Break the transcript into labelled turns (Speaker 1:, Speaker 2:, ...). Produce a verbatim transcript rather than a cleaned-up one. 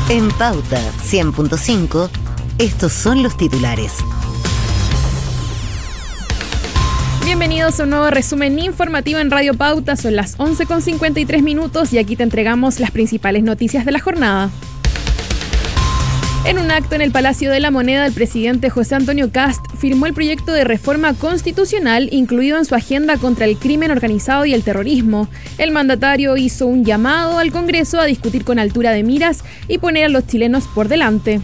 Speaker 1: En Pauta cien punto cinco, estos son los titulares.
Speaker 2: Bienvenidos a un nuevo resumen informativo en Radio Pauta. Son las once con cincuenta y tres minutos y aquí te entregamos las principales noticias de la jornada. En un acto en el Palacio de la Moneda, el presidente José Antonio Kast firmó el proyecto de reforma constitucional incluido en su agenda contra el crimen organizado y el terrorismo. El mandatario hizo un llamado al Congreso a discutir con altura de miras y poner a los chilenos por delante.